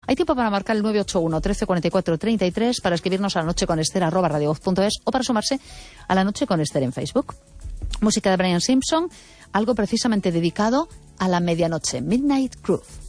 Hay tiempo para marcar el 981 13 44 33, para escribirnos a lanocheconester@radiovoz.es o para sumarse a La Noche con Ester en Facebook. Música de Brian Simpson, algo precisamente dedicado a la medianoche, Midnight Groove.